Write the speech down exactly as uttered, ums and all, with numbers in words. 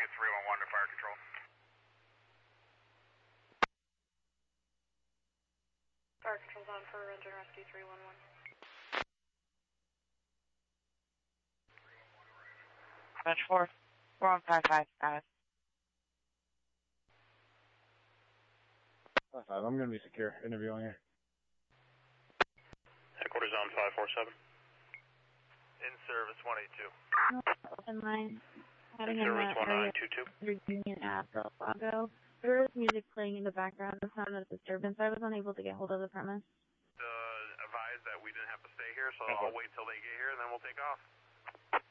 Rescue three one one to fire control. Fire control's on for Ranger Rescue three one one. Bunch four. We're on five five status. five five, I'm going to be secure. Interviewing here. Headquarters on five four seven. In service one eight two. Open line. In service one nine two two. Union at Del Lago. There was music playing in the background, the sound of disturbance. I was unable to get hold of the premise. Uh, advise that we didn't have to stay here, so I'll wait till they get here and then we'll take off.